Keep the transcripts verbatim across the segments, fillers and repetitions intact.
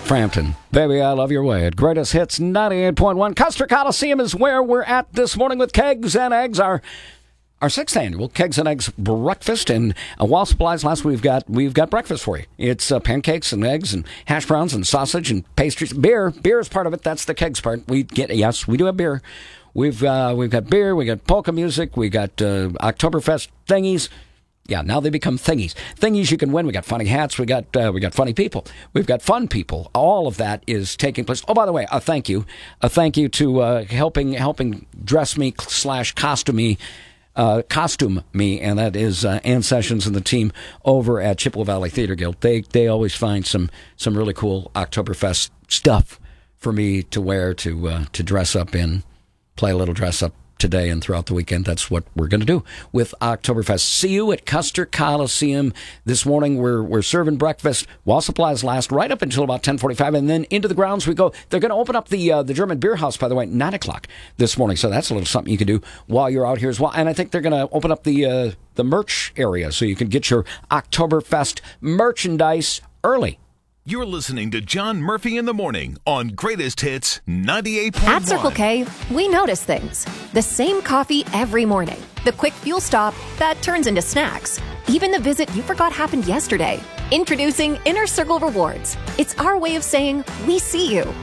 Frampton. Baby, I love your way. At Greatest Hits ninety-eight point one. Custer Coliseum is where we're at this morning with Kegs and Eggs, our our sixth annual Kegs and Eggs breakfast. And uh, while supplies last, we've got we've got breakfast for you. It's uh, pancakes and eggs and hash browns and sausage and pastries. Beer. Beer is part of it. That's the Kegs part. We get yes, we do have beer. We've uh, we've got beer. We got polka music. We got uh, Oktoberfest thingies. Yeah, now they become thingies. Thingies you can win. We got funny hats. We got uh, we got funny people. We've got fun people. All of that is taking place. Oh, by the way, a thank you, a thank you to uh, helping helping dress me slash costume me, uh, costume me, and that is uh, Ann Sessions and the team over at Chippewa Valley Theater Guild. They they always find some some really cool Oktoberfest stuff for me to wear to uh, to dress up in, play a little dress up today and throughout the weekend. That's what we're going to do with Oktoberfest. See you at Custer Coliseum this morning. We're we're serving breakfast while supplies last, right up until about ten forty-five, and then into the grounds we go. They're going to open up the uh, the German Beer House, by the way, at nine o'clock this morning. So that's a little something you can do while you're out here as well. And I think they're going to open up the uh, the merch area so you can get your Oktoberfest merchandise early. You're listening to John Murphy in the Morning on Greatest Hits ninety-eight point one. At Circle K, we notice things. The same coffee every morning. The quick fuel stop that turns into snacks. Even the visit you forgot happened yesterday. Introducing Inner Circle Rewards. It's our way of saying, we see you.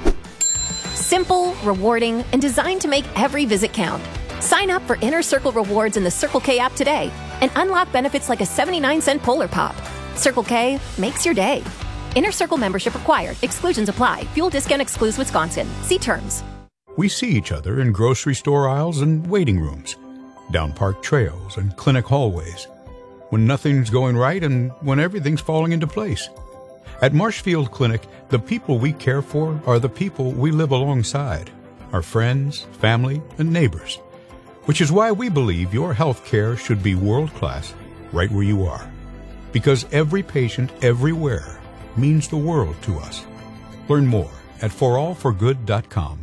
Simple, rewarding, and designed to make every visit count. Sign up for Inner Circle Rewards in the Circle K app today and unlock benefits like a seventy-nine cent Polar Pop. Circle K makes your day. Inner Circle membership required. Exclusions apply. Fuel discount excludes Wisconsin. See terms. We see each other in grocery store aisles and waiting rooms, down park trails and clinic hallways, when nothing's going right and when everything's falling into place. At Marshfield Clinic, the people we care for are the people we live alongside, our friends, family, and neighbors, which is why we believe your health care should be world-class right where you are. Because every patient everywhere means the world to us. Learn more at for all for good dot com.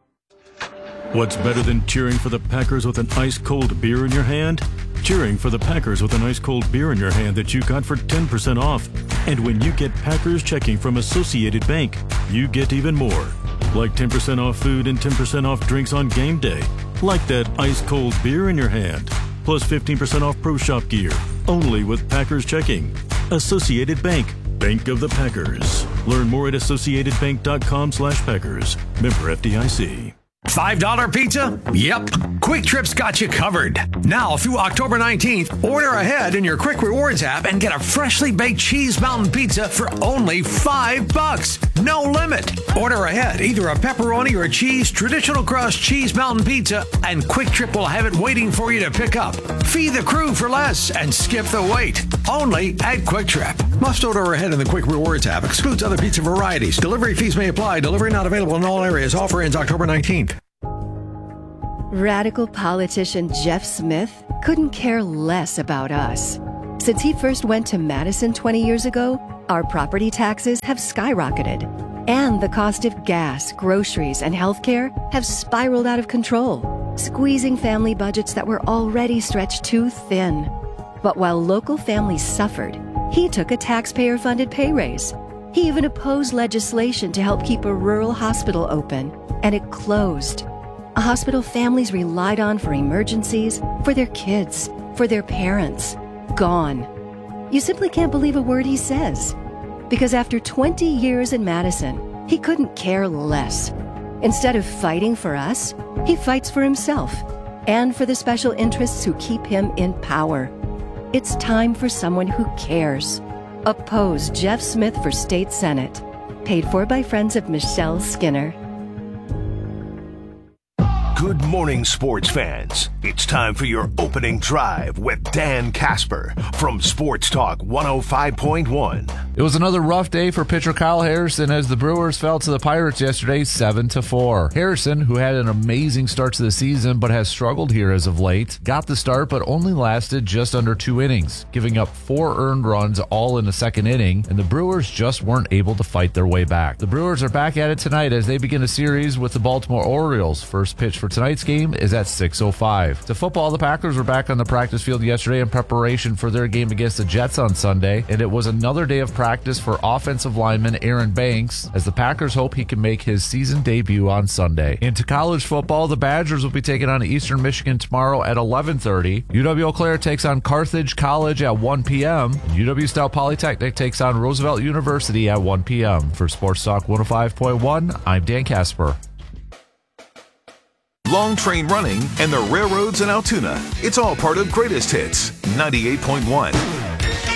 What's better than cheering for the Packers with an ice-cold beer in your hand? Cheering for the Packers with an ice-cold beer in your hand that you got for ten percent off. And when you get Packers checking from Associated Bank, you get even more. Like ten percent off food and ten percent off drinks on game day. Like that ice-cold beer in your hand. Plus fifteen percent off Pro Shop gear. Only with Packers checking. Associated Bank. Bank of the Packers. Learn more at associated bank dot com slash Packers. Member F D I C. five dollar pizza? Yep. Quick Trip's got you covered. Now through October nineteenth, order ahead in your Quick Rewards app and get a freshly baked cheese mountain pizza for only five bucks. No limit. Order ahead either a pepperoni or a cheese traditional crust cheese mountain pizza, and Quick Trip will have it waiting for you to pick up. Feed the crew for less and skip the wait. Only at Quick Trip. Must order ahead in the Quick Rewards app. Excludes other pizza varieties. Delivery fees may apply. Delivery not available in all areas. Offer ends October nineteenth. Radical politician Jeff Smith couldn't care less about us. Since he first went to Madison twenty years ago, our property taxes have skyrocketed, and the cost of gas, groceries, and healthcare have spiraled out of control, squeezing family budgets that were already stretched too thin. But while local families suffered, he took a taxpayer-funded pay raise. He even opposed legislation to help keep a rural hospital open, and it closed. A hospital families relied on for emergencies, for their kids, for their parents. Gone. You simply can't believe a word he says. Because after twenty years in Madison, he couldn't care less. Instead of fighting for us, he fights for himself and for the special interests who keep him in power. It's time for someone who cares. Oppose Jeff Smith for State Senate. Paid for by friends of Michelle Skinner. Good morning, sports fans. It's time for your opening drive with Dan Casper from Sports Talk one oh five point one. It was another rough day for pitcher Kyle Harrison as the Brewers fell to the Pirates yesterday seven to four. Harrison, who had an amazing start to the season but has struggled here as of late, got the start but only lasted just under two innings, giving up four earned runs all in the second inning, and the Brewers just weren't able to fight their way back. The Brewers are back at it tonight as they begin a series with the Baltimore Orioles. First pitch for tonight's next game is at six oh five. To football, the Packers were back on the practice field yesterday in preparation for their game against the Jets on Sunday, and it was another day of practice for offensive lineman Aaron Banks as the Packers hope he can make his season debut on Sunday. Into college football, the Badgers will be taking on Eastern Michigan tomorrow at eleven thirty. U W Eau Claire takes on Carthage College at one p.m. U W Stout Polytechnic takes on Roosevelt University at one p.m. For Sports Talk one oh five point one, I'm Dan Casper. Long train running and the railroads in Altoona. It's all part of Greatest Hits ninety-eight point one.